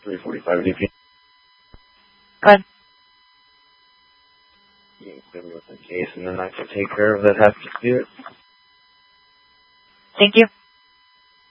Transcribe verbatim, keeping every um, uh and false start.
three forty-five D P. Go ahead. You can put me with the case, and then I can take care of that half dispute. Thank you.